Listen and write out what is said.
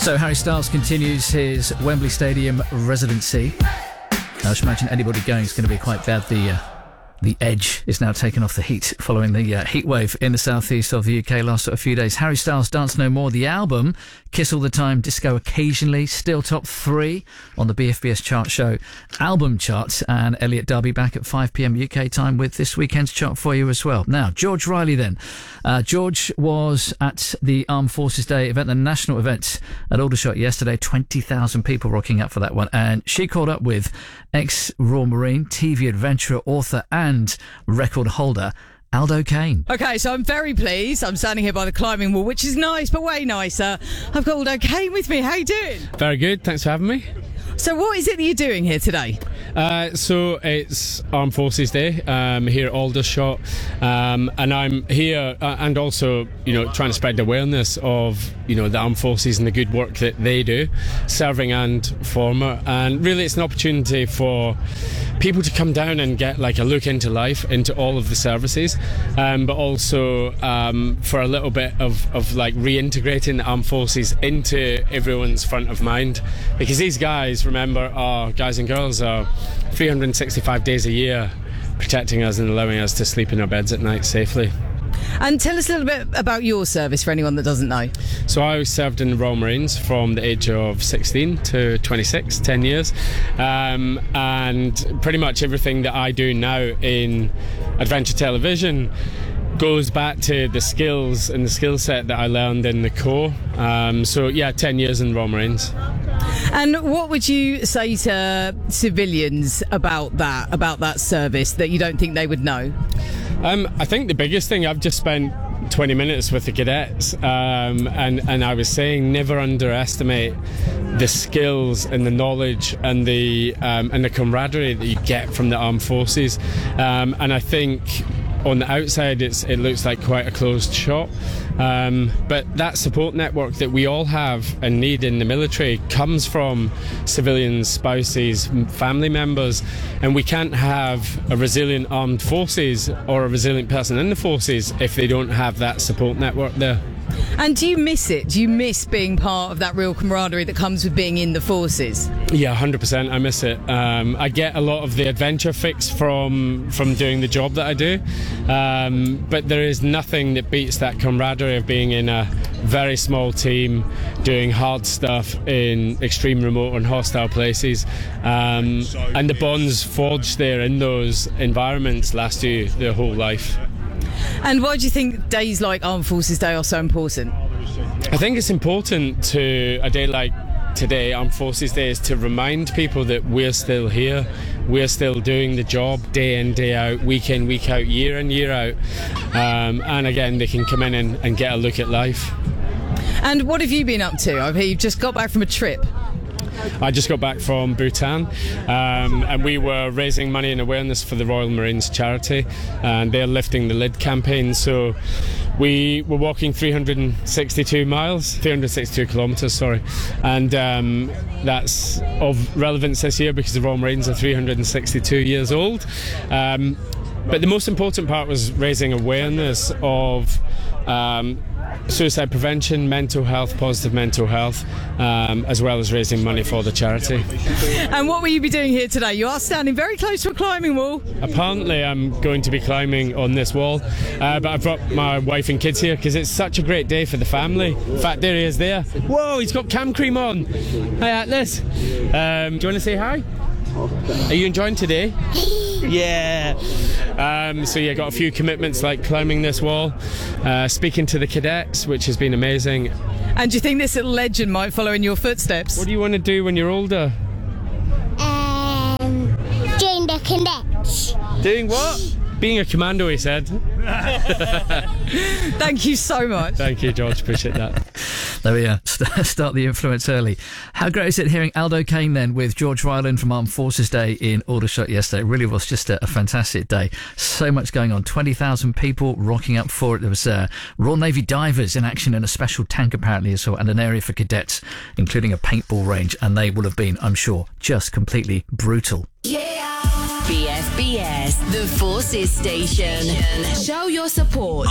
So Harry Styles continues his Wembley Stadium residency. I should imagine anybody going is going to be quite bad. The edge is now taken off the heat following the heat wave in the southeast of the UK last a few days. Harry Styles' Dance No More, the album, Kiss All the Time, Disco Occasionally, still top 3 on the BFBS chart show album chart. And Elliot Darby back at 5 p.m. UK time with this weekend's chart for you as well. Now, George Riley then. George was at the Armed Forces Day event, the national event at Aldershot yesterday. 20,000 people rocking up for that one. And she caught up with ex-Royal Marine, TV adventurer, author and record holder Aldo Kane. Okay, so I'm very pleased. I'm standing here by the climbing wall, which is nice, but way nicer. I've got Aldo Kane with me. How you doing? Very good. Thanks for having me. So what is it that you're doing here today? So it's Armed Forces Day here at Aldershot, and I'm here and also, trying to spread the awareness of, the Armed Forces and the good work that they do, serving and former. And really it's an opportunity for people to come down and get like a look into life, into all of the services, but also for a little bit of like reintegrating the Armed Forces into everyone's front of mind, because these guys, remember, our guys and girls are 365 days a year protecting us and allowing us to sleep in our beds at night safely. And tell us a little bit about your service for anyone that doesn't know. So I served in the Royal Marines from the age of 16 to 26, 10 years, and pretty much everything that I do now in adventure television goes back to the skills and the skill set that I learned in the Corps. 10 years in the Royal Marines. And what would you say to civilians about that service that you don't think they would know? I think the biggest thing, I've just spent 20 minutes with the cadets, and I was saying, never underestimate the skills and the knowledge and the camaraderie that you get from the Armed Forces. And I think on the outside it looks like quite a closed shop, but that support network that we all have and need in the military comes from civilians, spouses, family members, and we can't have a resilient armed forces or a resilient person in the forces if they don't have that support network there. And do you miss it? Do you miss being part of that real camaraderie that comes with being in the forces? Yeah, 100%. I miss it. I get a lot of the adventure fix from doing the job that I do, but there is nothing that beats that camaraderie of being in a very small team doing hard stuff in extreme remote and hostile places, and the bonds forged there in those environments last you their whole life. And why do you think days like Armed Forces Day are so important? I think it's important to a day like today, Armed Forces Day, is to remind people that we're still here, we're still doing the job day in, day out, week in, week out, year in, year out, and again they can come in and get a look at life. And what have you been up to? I hear you've just got back from a trip. I just got back from Bhutan, and we were raising money and awareness for the Royal Marines charity, and they're lifting the lid campaign. So we were walking 362 kilometres, and that's of relevance this year because the Royal Marines are 362 years old. But the most important part was raising awareness of suicide prevention, mental health, positive mental health, as well as raising money for the charity. And what will you be doing here today? You are standing very close to a climbing wall. Apparently I'm going to be climbing on this wall, but I've brought my wife and kids here because it's such a great day for the family. In fact, there he is there. Whoa, he's got cam cream on. Hi Atlas. Do you want to say hi? Are you enjoying today? Yeah. Got a few commitments like climbing this wall, speaking to the cadets, which has been amazing. And do you think this little legend might follow in your footsteps? What do you want to do when you're older? Join the cadets. Doing what? Being a commando, he said. Thank you so much. Thank you, George. Appreciate that. There we are. Start the influence early. How great is it hearing Aldo Kane then with George Ryland from Armed Forces Day in Aldershot yesterday? It really was just a fantastic day. So much going on. 20,000 people rocking up for it. There was Royal Navy divers in action in a special tank apparently as well, and an area for cadets, including a paintball range, and they will have been, I'm sure, just completely brutal. BFBS, the Forces Station. Show your support.